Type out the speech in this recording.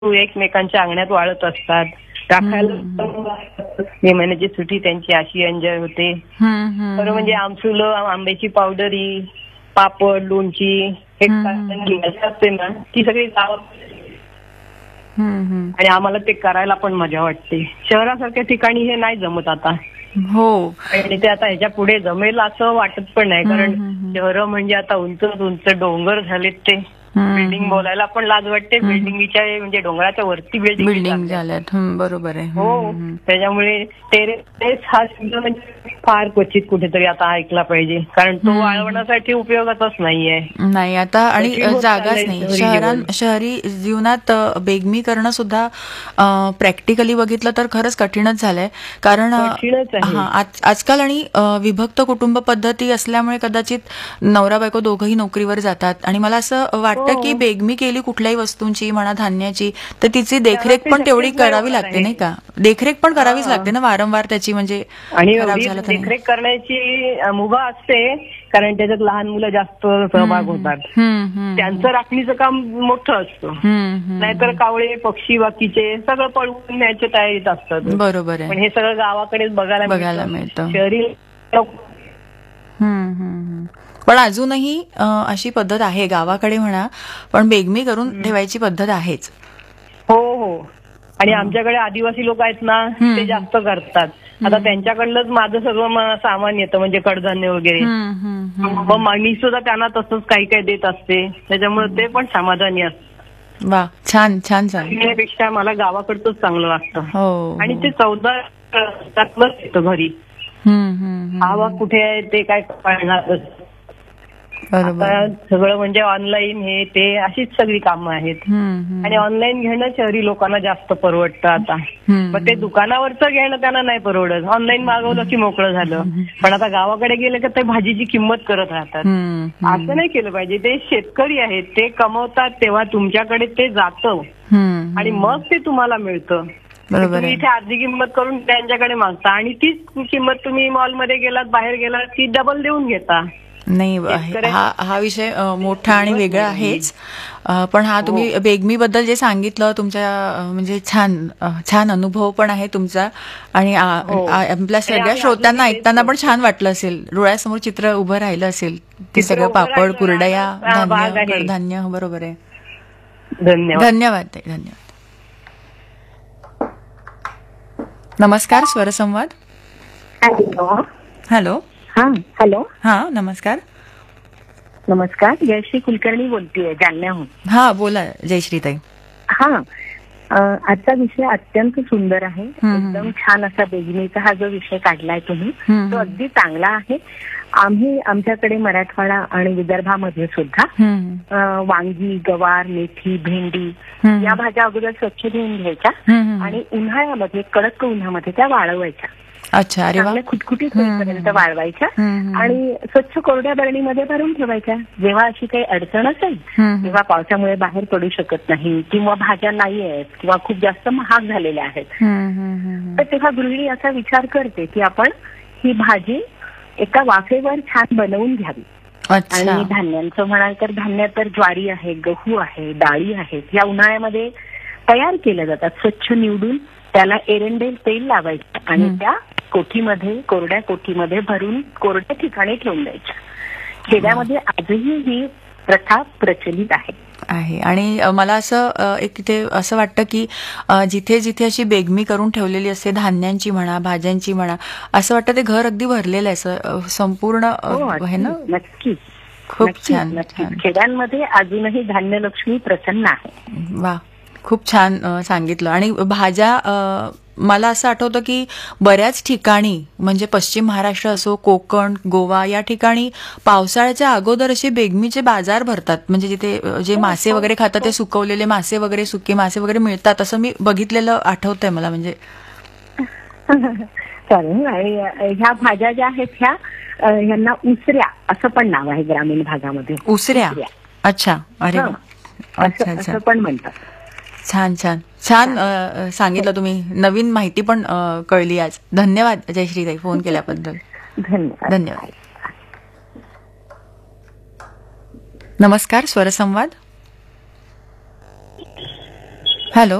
एकमेकांच्या अंगणात वाळत असतात. राखायला मे महिन्याची सुट्टी त्यांची अशी एन्जॉय होते. खरं म्हणजे आमसुलं, आंब्याची पावडरी, पापड, लोणची हे असते ना, ती सगळी गावात आणि आम्हाला ते करायला पण मजा वाटते. शहरासारख्या ठिकाणी हे नाही जमत आता. हो, आणि ते आता ह्याच्या पुढे जमेल असं वाटत पण नाही. कारण शहरं म्हणजे आता उंच उंच डोंगर झालेत. ते बिल्डिंग बोलायला पण लाज वाटते. बिल्डिंगच्या म्हणजे डोंगराच्या वरती बिल्डिंग झाल्यात. बरोबर आहे. हो, त्याच्यामुळे टेरेस हा शब्द म्हणजे फार क्वचित कुठेतरी आता ऐकला पाहिजे. कारण तो वाळवण्यासाठी उपयोगाचाच नाहीये. नाही आता, आणि जागाच नाही. शहरी जीवनात बेगमी करणं सुद्धा प्रॅक्टिकली बघितलं तर खरंच कठीणच झालंय. कारण आजकाल आणि विभक्त कुटुंब पद्धती असल्यामुळे कदाचित नवरा बायको दोघंही नोकरीवर जातात. आणि मला असं वाटतं की बेगमी केली कुठल्याही वस्तूंची म्हणा, धान्याची, तर तिची देखरेख पण तेवढी करावी लागते, नाही का? देखरेख पण करावीच लागते ना वारंवार त्याची, म्हणजे आणि देखरेख करण्याची मुभा असते. कारण त्याच्यात लहान मुलं जास्त सहभाग होतात. त्यांचं राखणीचं काम मोठं असतं. नाहीतर कावळे, पक्षी, बाकीचे सगळं पळवून न्यायच्या तयारीत असतात. बरोबर आहे. पण हे सगळं गावाकडेच बघायला मिळतं. शहरी पण अजूनही अशी पद्धत आहे गावाकडे म्हणा, पण बेगमी करून ठेवायची पद्धत आहेच. हो हो, आणि आमच्याकडे आदिवासी लोक आहेत ना, ते जास्त करतात. आता त्यांच्याकडलंच माझं सगळं सामान येतं, म्हणजे कडधान्य वगैरे. मग मी सुद्धा त्यांना तसंच काही काही देत असते. त्याच्यामुळे ते पण समाधानी असतं. वा, छान छान छान. त्यापेक्षा मला गावाकडचंच चांगलं वाटतं. आणि ते 14 येतं घरी. हवा कुठे आहे ते काय कळणार. आता सगळं म्हणजे ऑनलाईन हे ते अशीच सगळी कामं आहेत. आणि ऑनलाईन घेणं शहरी लोकांना जास्त परवडतं आता. मग ते दुकानावरचं घेणं त्यांना नाही परवडत. ऑनलाईन मागवलं की मोकळं झालं. पण आता गावाकडे गेले की ते भाजीची किंमत करत राहतात. असं नाही केलं पाहिजे. ते शेतकरी आहेत, ते कमवतात तेव्हा तुमच्याकडे ते जातं आणि मग ते तुम्हाला मिळतं. तुम्ही इथे अर्धी किंमत करून त्यांच्याकडे मागता आणि तीच किंमत तुम्ही मॉलमध्ये गेलात, बाहेर गेलात, ती डबल देऊन घेता. नाही, हा विषय मोठा आणि वेगळा आहेच. पण हा तुम्ही बेगमी बद्दल जे सांगितलं, तुमच्या म्हणजे छान छान अनुभव पण आहे तुमचा. आणि आपल्या सगळ्या श्रोत्यांना ऐकताना पण छान वाटलं असेल. डोळ्यासमोर चित्र उभं राहिलं असेल. ते सगळं पापड, कुरडया, धान्य, कडधान्य. बरोबर आहे. धन्यवाद ताई, धन्यवाद. नमस्कार, स्वरसंवाद. हॅलो. हॅलो. हा, नमस्कार. नमस्कार, जयश्री कुलकर्णी बोलतीये जालन्याहून. हा, बोला जयश्री ताई. आजचा विषय अत्यंत सुंदर आहे. एकदम छान असा बेगमीचा हा जो विषय काढलाय तुम्ही, तो अगदी चांगला आहे. आम्ही आमच्याकडे मराठवाडा आणि विदर्भामध्ये सुद्धा वांगी, गवार, मेथी, भेंडी या भाज्या अगोदर स्वच्छ धुवून घ्यायच्या आणि उन्हाळ्यामध्ये, कडक उन्हामध्ये त्या वाळवायच्या. अच्छा, अरे वा. चांगल्या खुटखुटीत होईपर्यंत वाळवायच्या आणि स्वच्छ कोरड्या बरणीमध्ये भरून ठेवायच्या. जेव्हा अशी काही अडचण असेल तेव्हा पावसामुळे बाहेर पडू शकत नाही किंवा भाज्या नाही आहेत किंवा खूप जास्त महाग झालेल्या आहेत, तर तेव्हा गृहिणी असा विचार करते की आपण ही भाजी एका वाफेवर छान बनवून घ्यावी. आणि धान्यांचं म्हणाल तर धान्य तर ज्वारी आहे, गहू आहे, डाळी आहेत. या उन्हाळ्यामध्ये तयार केल्या जातात. स्वच्छ निवडून त्याला एरंडेल तेल लावायचं आणि त्या कोठीमध्ये, कोरड्या कोठीमध्ये भरून कोरड्या ठिकाणी ठेवून द्यायच्या. खेड्यामध्ये आजही ही प्रथा प्रचलित आहे. आणि मला असं इथे असं वाटतं की जिथे जिथे अशी बेगमी करून ठेवलेली असते, धान्यांची म्हणा, भाज्यांची म्हणा, असं वाटतं ते घर अगदी भरलेलं आहे संपूर्ण, आहे ना? नक्कीच, खूप छान. खेड्यांमध्ये अजूनही धान्यलक्ष्मी प्रसन्न आहे. वा, खूप छान सांगितलं. आणि भाज्या, मला असं आठवतं की बऱ्याच ठिकाणी, म्हणजे पश्चिम महाराष्ट्र असो, कोकण, गोवा, या ठिकाणी पावसाळ्याच्या अगोदर असे बेगमीचे बाजार भरतात. म्हणजे जिथे जे मासे वगैरे खातात ते सुकवलेले मासे वगैरे, सुके मासे वगैरे मिळतात, असं मी बघितलेलं आठवतंय मला. म्हणजे चालेल. आणि ह्या भाज्या ज्या आहेत ह्यांना उसऱ्या असं पण नाव आहे ग्रामीण भागामध्ये. उसऱ्या? अच्छा, अरे वा. अच्छा असं पण म्हणतात. छान छान छान सांगितलं तुम्ही. नवीन माहिती पण कळली आज. धन्यवाद जयश्रीताई, फोन केल्याबद्दल. धन्यवाद. नमस्कार, स्वरसंवाद. हॅलो.